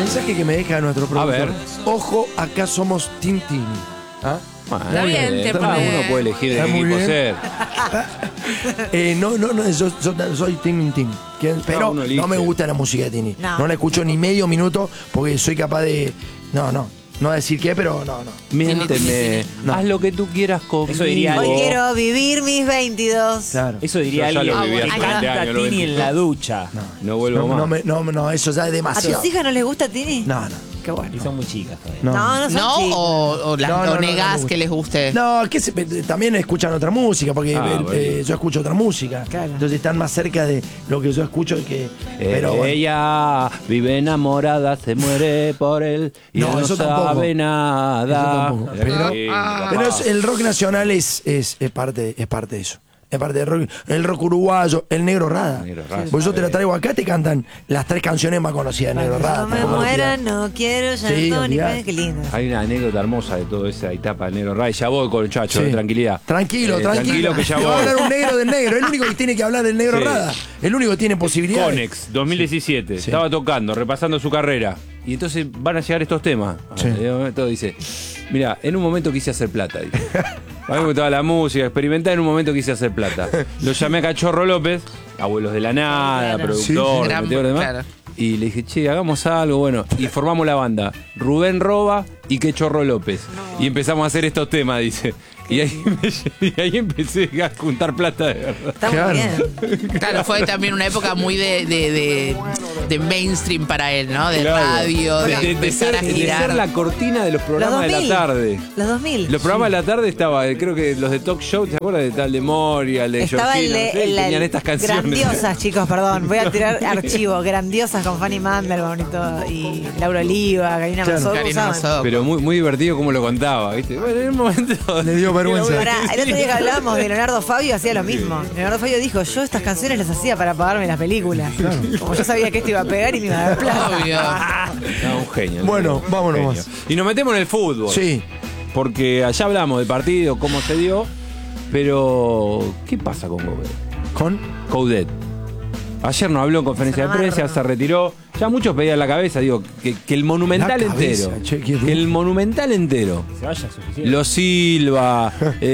mensaje que me deja nuestro productor. ver. Ojo, acá somos Team Team. ¿Ah? Bueno, Está bien, te cada pone- uno puede elegir de Está qué muy equipo bien. ser. No, yo soy Team Team. Pero uno elige. no me gusta la música de Tini. No. No la escucho ni medio minuto porque soy capaz de. No decir qué, pero no. Miénteme, No. haz lo que tú quieras conmigo. Eso diría Hoy algo. quiero vivir mis 22. Claro. Eso diría Yo ya alguien lo viví que hace canta 20 años, lo Tini vi. en la ducha. No vuelvo más. No, eso ya es ¿A demasiado. tus hijas no les gusta Tini? No. Qué bueno. Y son muy chicas todavía. No. No son ¿No? chicas. No, ¿O negás no. que les guste? No, también escuchan otra música, porque bueno. yo escucho otra música. Claro. Entonces están más cerca de lo que yo escucho que. Pero bueno. Ella vive enamorada, se muere por él y No, él no eso sabe tampoco. nada. Eso tampoco. Pero- Sí, Pero papá. el rock nacional es parte de eso. Es parte del rock. El rock uruguayo, el Negro Rada. Negro Rada, Pues yo te la sí. traigo acá, te cantan las 3 canciones más conocidas de Negro Rada. No me Tampoco muera, te- no quiero Sí, llanto ni olvidate. pena. Qué lindo. Hay una anécdota hermosa de toda esa etapa del Negro Ray. Ya voy con el chacho, Sí. tranquilidad. Tranquilo. Tranquilo que ya Te va a voy. hablar un negro del negro. El único que tiene que hablar del Negro Sí. Rada. El único que tiene posibilidades. Conex, 2017. Sí. Estaba tocando, repasando su carrera. Y entonces van a llegar estos temas. Sí. Y de momento dice, mira, en un momento quise hacer plata. Dice. A mí me gustaba la música, experimentar, en un momento quise hacer plata. Lo llamé a Cachorro López, Abuelos de la Nada, Claro. productor, Sí, meteor y demás. claro. Y le dije, che, hagamos algo, bueno. Y formamos la banda. Rubén Roba y Quechorro López. Y empezamos a hacer estos temas, dice. Y ahí empecé a juntar plata de verdad. Está Claro. muy bien. Claro, fue también una época muy de mainstream para él, ¿no? De Claro. radio, de empezar a de ser girar. la cortina de los programas de la tarde. Los 2000. Los programas de la tarde estaba, creo que los de talk show, ¿te acuerdas de tal de Moria, el de Estaba Georgina? No sé, y tenían estas canciones. Grandiosas, chicos, perdón. Voy a tirar archivo. Grandiosas con Fanny Mandelbaum y todo. Y Laura Oliva, Karina Claro. Mazoco. Karina usaban. Mazoco. Pero muy divertido como lo contaba, ¿viste? Bueno, en un momento. Le dio vergüenza. Pará, el otro día que hablábamos de Leonardo Fabio hacía lo mismo. Leonardo Fabio dijo, yo estas canciones las hacía para pagarme las películas. Como yo sabía que esto iba a pegar y me iba a dar plata. Obvio. No, un genio. Bueno, un vámonos genio. más. Y nos metemos en el fútbol. Sí. Porque allá hablamos del partido, cómo se dio. Pero, ¿qué pasa con Coudet? Con. Coudet. Ayer no habló en conferencia de prensa, se retiró. Ya muchos pedían la cabeza, digo, que el Monumental La cabeza, entero. che, qué duro. Que el Monumental entero. Se vaya suficiente. Lo Silva,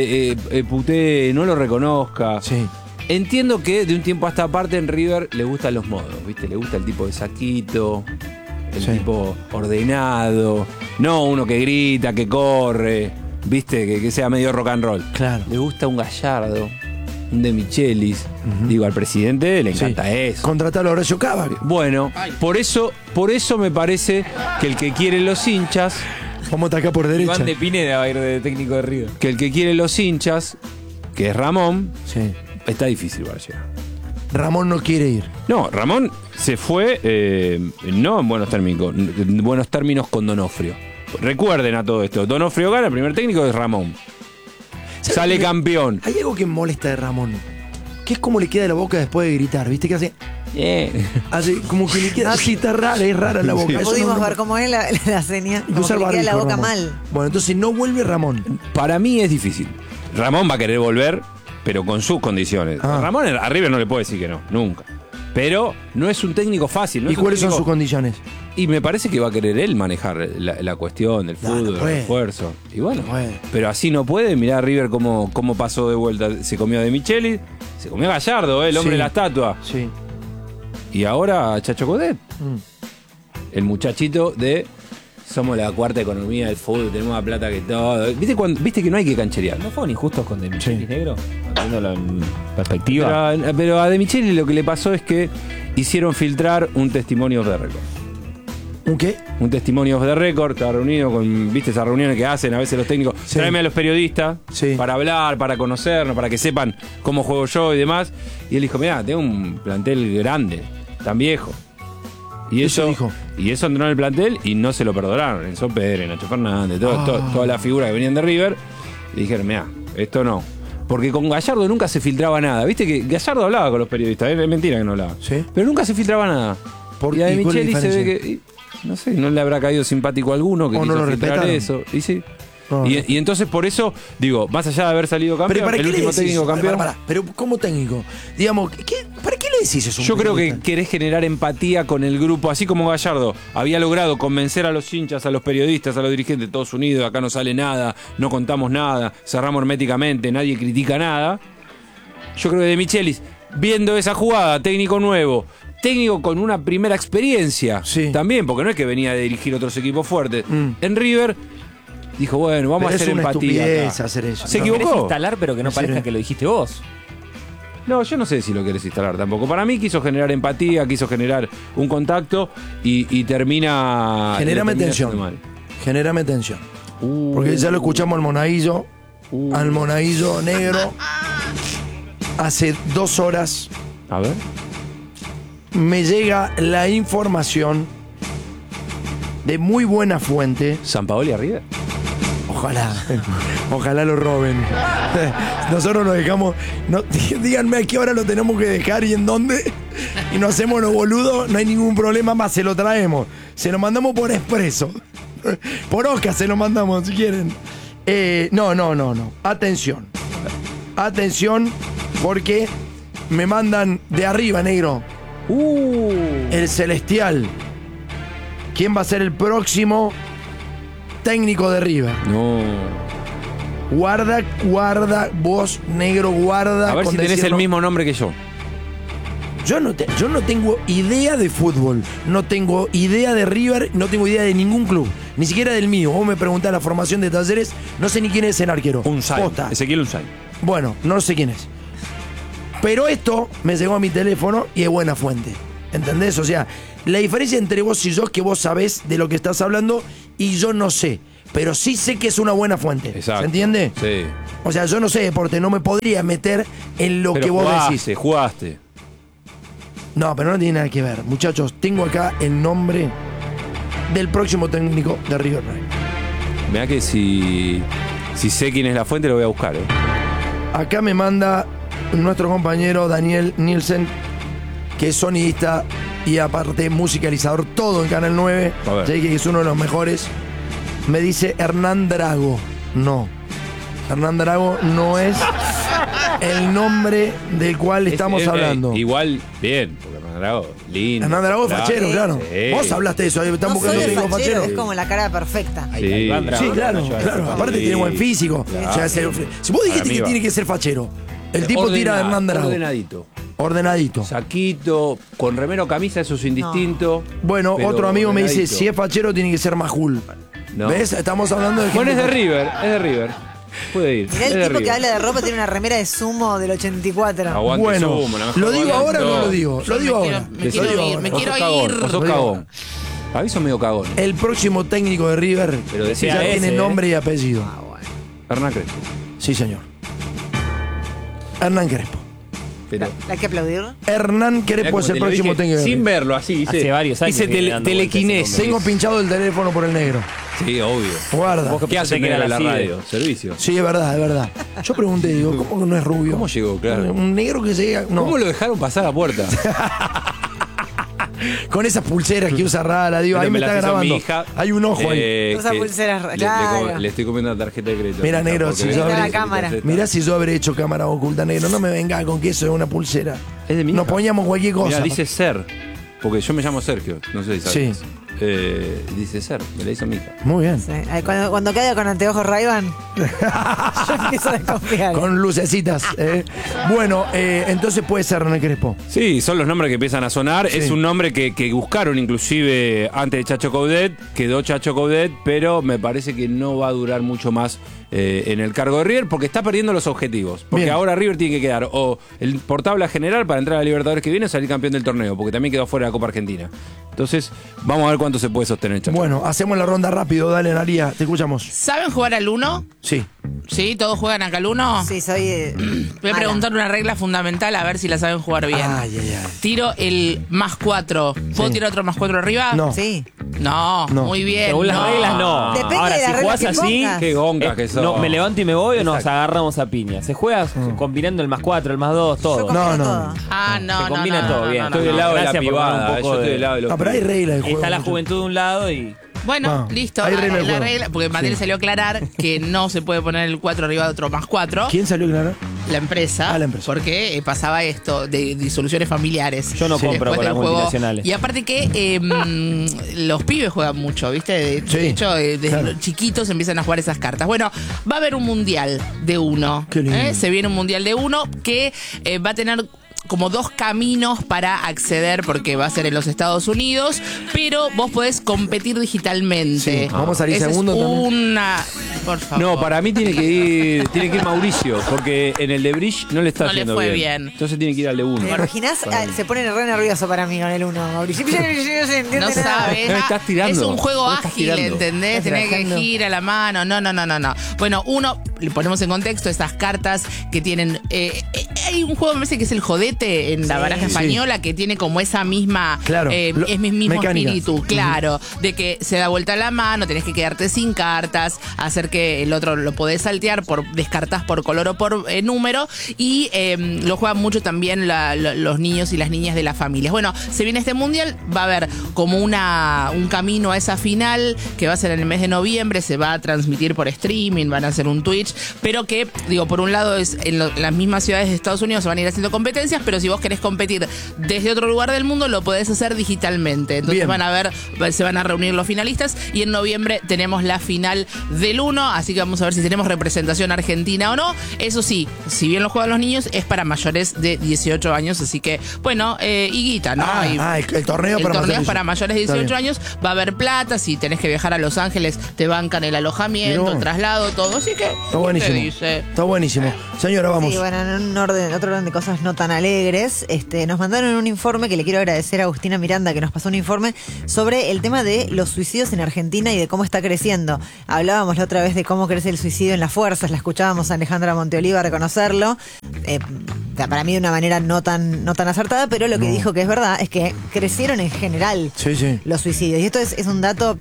Puté, no lo reconozca. Sí. Entiendo que de un tiempo a esta parte en River le gustan los modos, ¿viste? Le gusta el tipo de saquito, el Sí. tipo ordenado, no uno que grita, que corre, ¿viste? Que sea medio rock and roll. Claro. Le gusta un Gallardo, un De Michelis. Digo, al presidente le encanta Sí. eso. Contratalo a Horacio Cava. Bueno, por eso me parece que el que quiere los hinchas, Vamos hasta acá por derecha. Iván de Pineda va a ir de técnico de River. que el que quiere los hinchas, que es Ramón, Sí. está difícil para llegar. Ramón no quiere ir. No, Ramón se fue no en buenos términos con Donofrio. Recuerden a todo esto. Donofrio gana, el primer técnico es Ramón. Sale qué? campeón. Hay algo que me molesta de Ramón. Que es como le queda la boca después de gritar. ¿Viste que hace? Hace como que le queda así, está rara, es rara la boca. No Eso pudimos no- ver cómo es la seña. Hay que Como que usar le queda la barbijo, boca Ramón. mal. Bueno, entonces no vuelve Ramón. Para mí es difícil. Ramón va a querer volver, pero con sus condiciones. Ah. Ramón a River no le puede decir que no, nunca. Pero no es un técnico fácil. No ¿Y es un cuáles son técnico- sus condiciones? Y me parece que va a querer él manejar la cuestión del No, fútbol, no del puede. refuerzo. Y bueno, No puede. pero así no puede. Mirá a River cómo pasó de vuelta. Se comió a De Michelis, se comió a Gallardo, el hombre Sí. de la estatua. Sí. Y ahora a Chacho Coudet, Mm. el muchachito de somos la cuarta economía del fútbol, tenemos más plata que todo. ¿Viste que no hay que cancherear? ¿No fueron injustos con De Michelis, Sí. negro? Viéndolo en perspectiva. Pero a De Michelis lo que le pasó es que hicieron filtrar un testimonio de récord. ¿Un qué? Un testimonio de récord, estaba reunido con, viste esas reuniones que hacen a veces los técnicos, Sí. tráeme a los periodistas Sí. para hablar, para conocernos, para que sepan cómo juego yo y demás. Y él dijo, mirá, tengo un plantel grande, tan viejo. Y Eso eso dijo. Y eso entró en el plantel y no se lo perdonaron. Enzo Pérez, Nacho Fernández, todas las figuras que venían de River. Y dijeron, mirá, esto no. Porque con Gallardo nunca se filtraba nada. Viste que Gallardo hablaba con los periodistas, es mentira que no hablaba. Sí. Pero nunca se filtraba nada. ¿Por Y a De qué? ¿Cuál es la Michelis se ve diferencia? que, no sé, no le habrá caído simpático a alguno que O no quiso lo filtrar respetaron. eso. Y sí. No, y, no. y entonces por eso, más allá de haber salido campeón, Pero ¿para el qué le último decís técnico eso? campeón. Pará. Pero como técnico, digamos, ¿para qué le decís es un Yo creo que periodista? querés generar empatía con el grupo, así como Gallardo había logrado convencer a los hinchas, a los periodistas, a los dirigentes, todos unidos, acá no sale nada, no contamos nada, cerramos herméticamente, nadie critica nada. Yo creo que De Michelis, viendo esa jugada, técnico nuevo, técnico con una primera experiencia, Sí. también, porque no es que venía de dirigir otros equipos fuertes, en River, dijo, bueno, vamos Pero a hacer es una empatía estupidez acá. hacer eso. Se No. equivocó. Querés instalar, pero que no Sí. parezca que lo dijiste vos. No, yo no sé si lo querés instalar tampoco. Para mí quiso generar empatía, quiso generar un contacto y termina... Genérame termina tensión. haciendo mal. Genérame tensión. Porque ya lo escuchamos al monaguillo negro. Hace 2 horas A ver. me llega la información de muy buena fuente. ¿San Paoli arriba? Ojalá lo roben. Nosotros nos dejamos. No, díganme a qué hora lo tenemos que dejar y en dónde. Y nos hacemos los boludos, no hay ningún problema más, se lo traemos. Se lo mandamos por expreso. Por Oscar se lo mandamos, si quieren. No. Atención. Atención, porque me mandan de arriba, negro. El Celestial. ¿Quién va a ser el próximo técnico de River? No. Guarda, vos, negro, guarda. A ver con si tenés decirlo. el mismo nombre que yo. Yo no tengo idea de fútbol, no tengo idea de River, no tengo idea de ningún club, ni siquiera del mío. Vos me preguntás la formación de Talleres, no sé ni quién es el arquero. Unzain. Posta. Ezequiel Unzain. Bueno, no sé quién es. Pero esto me llegó a mi teléfono y es buena fuente. ¿Entendés? O sea, la diferencia entre vos y yo es que vos sabés de lo que estás hablando y yo no sé. Pero sí sé que es una buena fuente. Exacto. ¿Se entiende? Sí. O sea, yo no sé deporte, no me podría meter en lo Pero que vos decís. jugaste. No, pero no tiene nada que ver. Muchachos, tengo acá el nombre del próximo técnico de River Plate. Mirá que si sé quién es la fuente, lo voy a buscar, ¿eh? Acá me manda nuestro compañero Daniel Nielsen, que es sonidista y aparte musicalizador, todo en Canal 9. A ver. Ya dije que es uno de los mejores. Me dice Hernán Drago. No. Hernán Drago no es el nombre del cual estamos hablando. Igual, bien, porque Hernán Drago, lindo. Hernán Drago es fachero, claro. Sí. Vos hablaste de eso, están No buscando soy el técnico fachero, fachero. es como la cara perfecta. Sí. Iván Drago. Sí, claro, claro. Aparte tiene buen físico. O sea, si vos dijiste Para mí que va. tiene que ser fachero, el tipo tira a Hernán Drago. Ordenadito. Ordenadito. Saquito, con remero camisa, eso es indistinto. Bueno, pero otro amigo me dice, ordenadito. si es fachero tiene que ser Majul. No. ¿Ves? Estamos hablando de... Bueno, es de River, Puede ir. Mirá es de el tipo que River. habla de ropa, tiene una remera de Sumo del 84. Aguante Bueno, Sumo, la mejor ¿lo digo banda ahora o del no lo mundo. digo? Lo Yo digo me quiero- ahora. me Lo quiero digo ir, ahora. me Vos quiero sos cagón, ir. vos sos Lo digo cagón. Para mí sos medio cagón. El próximo técnico de River Pero decía ya ese, tiene ¿eh? nombre y apellido. Hernán Crespo. Sí, señor. Hernán Crespo. Pero ¿Hay que aplaudir? Hernán mirá Crespo cómo es el te lo próximo dije técnico de sin River. verlo, así dice. Hace varios años Dice que viene dando telequinesis. vueltas ese Tengo pinchado el teléfono por el negro. Sí, obvio. Guarda. Vos que ¿Qué hace pensé que era la la radio? Servicio. Sí, es verdad, es verdad. Yo pregunté, digo, ¿cómo que no es rubio? ¿Cómo llegó? Claro. Un negro que llega... No. ¿Cómo lo dejaron pasar a la puerta? Con esas pulseras que usa Rara, digo, Pero ahí me las está hizo grabando. mi hija, Hay un ojo ahí. Esa que pulsera, le claro. le estoy comiendo la tarjeta de crédito. Mira, negro, Porque si le- yo Mira la abrí- cámara. Mirá si yo habré hecho cámara oculta, negro. No me venga con que eso es una pulsera. Es de mi Nos hija. poníamos cualquier cosa. Mira, dice Ser. Porque yo me llamo Sergio. No sé si sabes. Sí. Dice Ser. Me la hizo mi hija. Muy bien. Sí. Ay, cuando queda con anteojos Ray-Ban, yo empiezo a desconfiar. Con lucecitas. Bueno, entonces puede ser René Crespo. Sí, son los nombres que empiezan a sonar. Sí. Es un nombre que buscaron inclusive antes de Chacho Coudet. Quedó Chacho Coudet, pero me parece que no va a durar mucho más en el cargo de River porque está perdiendo los objetivos. Porque Bien. ahora River tiene que quedar o el por tabla general para entrar a Libertadores que viene o salir campeón del torneo, porque también quedó fuera de la Copa Argentina. Entonces, vamos a ver cuánto se puede sostener, Chacho. Bueno, hacemos la ronda rápido. Dale, Naría, te escuchamos. ¿Saben jugar al 1? Sí. ¿Sí? ¿Todos juegan acá al 1? Sí, soy. Voy a preguntar una regla fundamental a ver si la saben jugar bien. Ay, ay, ay. Tiro el +4. ¿Puedo Sí. tirar otro +4 arriba? No. Sí. No, No. muy bien. Según las reglas, no. Depende Ahora, de las si reglas jugás que así, pongas. Qué gonca que sos. no, me levanto y me voy o nos Exacto. agarramos a piña. Se juega combinando el +4, el +2, Yo todo. combino No, no, todo. no. Ah, no, Se combina todo bien. Estoy del lado de la Gracias por poner un privada, poco yo estoy de- del lado de los No, pero hay reglas de juego. Está la mucho. juventud de un lado y Bueno, listo. Hay regla del La juego. regla, porque Mattel salió a aclarar que no se puede poner el 4 arriba de otro más 4. ¿Quién salió a aclarar? La empresa. La empresa. Porque pasaba esto de disoluciones familiares. Yo no compro después con del las juego. multinacionales. Y aparte que los pibes juegan mucho, ¿viste? De hecho, desde claro. chiquitos empiezan a jugar esas cartas. Bueno, va a haber un mundial de uno. Qué lindo. Se viene un mundial de uno que va a tener como 2 caminos para acceder, porque va a ser en los Estados Unidos, pero vos podés competir digitalmente. Sí, vamos a salir Esa segundo es también. una... Por favor. No, para mí tiene que ir Mauricio, porque en el de Bridge no le está No le haciendo fue bien. bien. Entonces tiene que ir al de 1. ¿Te imaginas? Se pone re nervioso para mí con el 1, Mauricio. No se entiende No nada. sabes. No, estás tirando. Es un juego No estás ágil, tirando. ¿entendés? Estás Tenés que relajando. girar la mano. No. Bueno, le ponemos en contexto estas cartas que tienen. Hay un juego, me parece que es el Jodete en la baraja española, que tiene como esa misma. Claro, es mi mismo mecánicas. espíritu, claro. De que se da vuelta la mano, tenés que quedarte sin cartas, hacer que el otro lo podés saltear, descartás por color o por número. Y lo juegan mucho también los niños y las niñas de las familias. Bueno, se viene este mundial, va a haber como un camino a esa final que va a ser en el mes de noviembre, se va a transmitir por streaming, van a hacer un Twitch, pero que, digo, por un lado es en las mismas ciudades de Estados Unidos se van a ir haciendo competencias, pero si vos querés competir desde otro lugar del mundo, lo podés hacer digitalmente. Entonces Bien. se van a reunir los finalistas y en noviembre tenemos la final del 1, así que vamos a ver si tenemos representación argentina o no. Eso sí, si bien lo juegan los niños, es para mayores de 18 años, así que, bueno, higuita, ¿no? El torneo El para torneo mayores. es para mayores de Está 18 bien. años, va a haber plata, si tenés que viajar a Los Ángeles, te bancan el alojamiento, Mirá. el traslado, todo, así que... Está buenísimo. ¿qué dice? Está buenísimo. Señora, vamos. Sí, bueno, en otro orden de cosas no tan alegres, nos mandaron un informe que le quiero agradecer a Agustina Miranda, que nos pasó un informe sobre el tema de los suicidios en Argentina y de cómo está creciendo. Hablábamos la otra vez de cómo crece el suicidio en las fuerzas, la escuchábamos a Alejandra Monteoliva reconocerlo, para mí de una manera no tan acertada, pero lo que dijo que es verdad es que crecieron en general los suicidios. Y esto es un dato,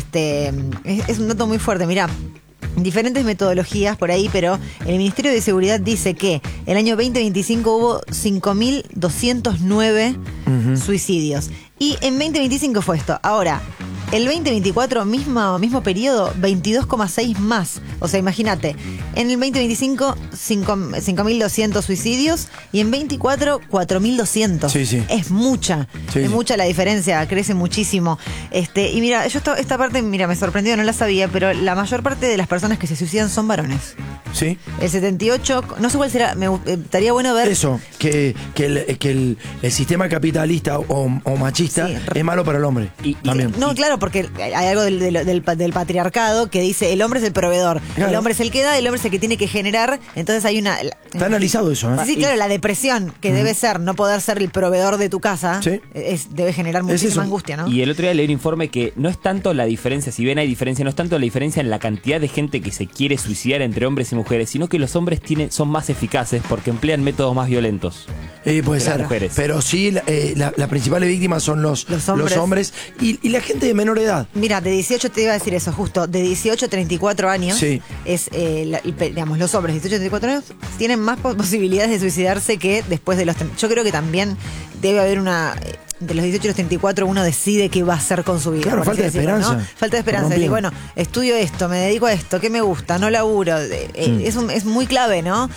es un dato muy fuerte. Mirá, diferentes metodologías por ahí, pero el Ministerio de Seguridad dice que el año 2025 hubo 5.209 suicidios. Y en 2025 fue esto. Ahora, el 2024, mismo periodo, 22,6 más. O sea, imagínate, en el 2025, 5.200 suicidios y en 24, 4.200. Sí. Es mucha. Es mucha la diferencia, crece muchísimo. Y mira, yo esta parte, me sorprendió, no la sabía, pero la mayor parte de las personas que se suicidan son varones. Sí. El 78, no sé cuál será, estaría bueno ver. Eso, que el sistema capitalista o machista es malo para el hombre. También. No, claro, porque hay algo del patriarcado que dice el hombre es el proveedor, Claro. el hombre es el que da, el hombre es el que tiene que generar. Entonces hay una... Está analizado eso, ¿eh? Sí, claro, la depresión que debe ser no poder ser el proveedor de tu casa, Sí. debe generar muchísima eso. angustia, ¿no? Y el otro día leí un informe que no es tanto la diferencia, si bien hay diferencia, no es tanto la diferencia en la cantidad de gente que se quiere suicidar entre hombres y mujeres, sino que los hombres son más eficaces porque emplean métodos más violentos. Puede que las ser. mujeres. Pero sí, las principales víctimas son los hombres y la gente de menor edad. Mira, de 18 te iba a decir eso, justo, de 18 a 34 años, Sí. es, digamos, los hombres de 18 a 34 años tienen más posibilidades de suicidarse que después de los... Yo creo que también debe haber una... De los 18 a los 34 uno decide qué va a hacer con su vida. Claro, por falta así de decirlo, esperanza. ¿no? Falta de esperanza. Rompieron. Decir, bueno, estudio esto, me dedico a esto, ¿qué me gusta? No laburo. Es muy clave, ¿no?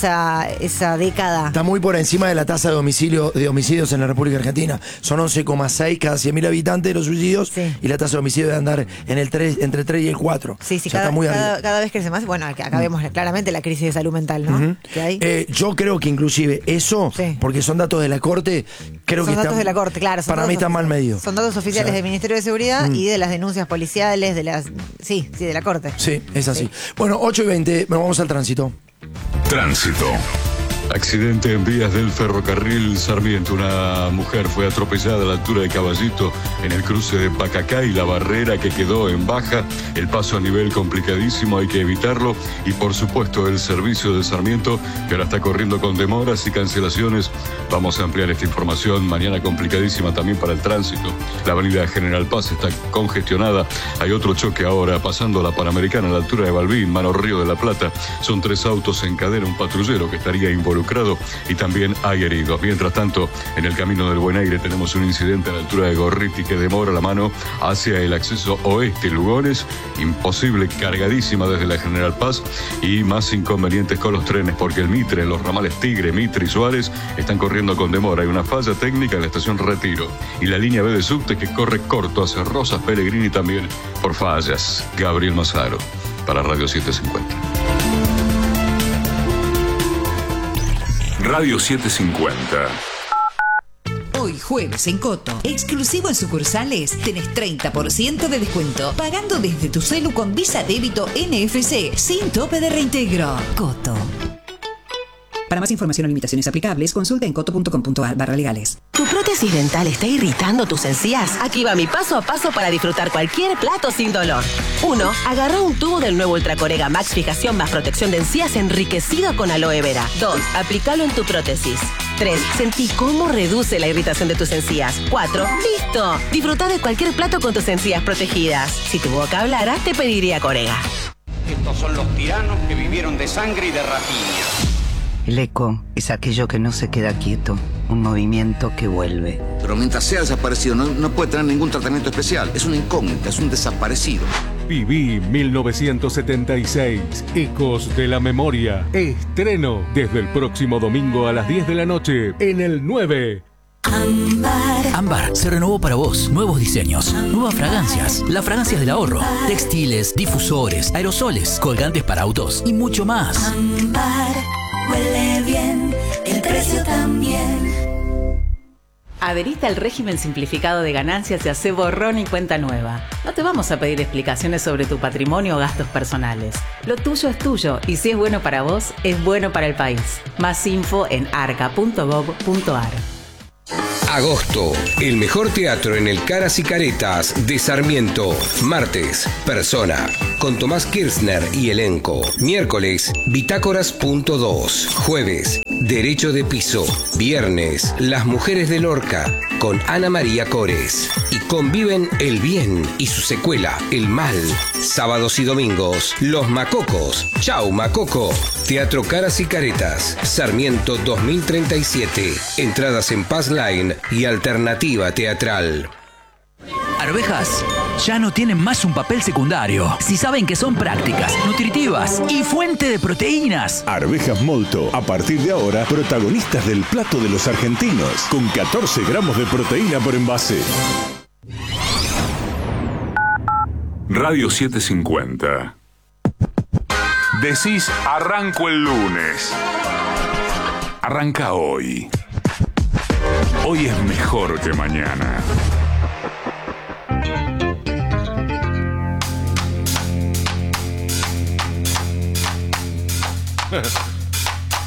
Esa década. Está muy por encima de la tasa de homicidios en la República Argentina. Son 11,6 cada 100.000 habitantes los suicidios y la tasa de homicidio debe andar en el 3, entre 3 y el 4. Sí, O sea, está muy arriba. cada vez crece más. Bueno, acá vemos claramente la crisis de salud mental, ¿no? Que hay. Yo creo que inclusive eso, porque son datos de la Corte, creo Son que datos está, de la Corte, claro. para mí está mal medido. Son datos oficiales O sea, del Ministerio de Seguridad y de las denuncias policiales, de las... Sí, de la Corte. Sí, es así. Bueno, 8:20, vamos al tránsito. Tránsito. Accidente en vías del ferrocarril Sarmiento. Una mujer fue atropellada a la altura de Caballito en el cruce de Pacacá y la barrera que quedó en baja. El paso a nivel complicadísimo, hay que evitarlo. Y por supuesto el servicio de Sarmiento, que ahora está corriendo con demoras y cancelaciones. Vamos a ampliar esta información. Mañana complicadísima también para el tránsito. La avenida General Paz está congestionada. Hay otro choque ahora pasando la Panamericana a la altura de Balbín, Mano Río de la Plata. Son 3 autos en cadena, un patrullero que estaría involucrado involucrado y también hay heridos. Mientras tanto, en el camino del Buen Aire tenemos un incidente a la altura de Gorriti que demora la mano hacia el acceso oeste, Lugones, imposible, cargadísima desde la General Paz, y más inconvenientes con los trenes porque el Mitre, los ramales Tigre, Mitre y Suárez están corriendo con demora. Hay una falla técnica en la estación Retiro y la línea B de subte que corre corto hacia Rosas, Pellegrini también por fallas. Gabriel Mazaro para Radio 750. Radio 750. Hoy jueves en Coto, exclusivo en sucursales, tenés 30% de descuento pagando desde tu celu con Visa Débito NFC sin tope de reintegro. Coto. Para más información o limitaciones aplicables, consulta en coto.com.ar/legales. ¿Tu prótesis dental está irritando tus encías? Aquí va mi paso a paso para disfrutar cualquier plato sin dolor. 1. Agarra un tubo del nuevo Ultracorega Max Fijación más protección de encías enriquecido con aloe vera. 2. Aplícalo en tu prótesis. 3. Sentí cómo reduce la irritación de tus encías. 4. ¡Listo! Disfruta de cualquier plato con tus encías protegidas. Si tu boca hablara, te pediría Corega. Estos son los tiranos que vivieron de sangre y de rapiña. El eco es aquello que no se queda quieto, un movimiento que vuelve. Pero mientras sea desaparecido no puede tener ningún tratamiento especial. Es una incógnita, es un desaparecido. Viví 1976, Ecos de la Memoria. Estreno desde el próximo domingo a las 10 de la noche en el 9. Ámbar se renovó para vos. Nuevos diseños, nuevas fragancias, las fragancias del ahorro, textiles, difusores, aerosoles, colgantes para autos y mucho más. Ámbar huele bien, el precio también. Adheriste al régimen simplificado de ganancias y hace borrón y cuenta nueva. No te vamos a pedir explicaciones sobre tu patrimonio o gastos personales. Lo tuyo es tuyo y si es bueno para vos, es bueno para el país. Más info en arca.gov.ar. Agosto, el mejor teatro en el Caras y Caretas de Sarmiento. Martes, Persona, con Tomás Kirchner y elenco. Miércoles, Bitácoras.2. Jueves, Derecho de Piso. Viernes, Las Mujeres de Lorca, con Ana María Cores. Y conviven el bien y su secuela, el mal. Sábados y domingos, Los Macocos. Chau, Macoco. Teatro Caras y Caretas, Sarmiento 2037. Entradas en Passline y Alternativa Teatral. Arvejas ya no tienen más un papel secundario. Si saben que son prácticas, nutritivas y fuente de proteínas. Arvejas Molto, a partir de ahora, protagonistas del plato de los argentinos, con 14 gramos de proteína por envase. Radio 750. Decís, arranco el lunes. Arranca hoy. Hoy es mejor que mañana.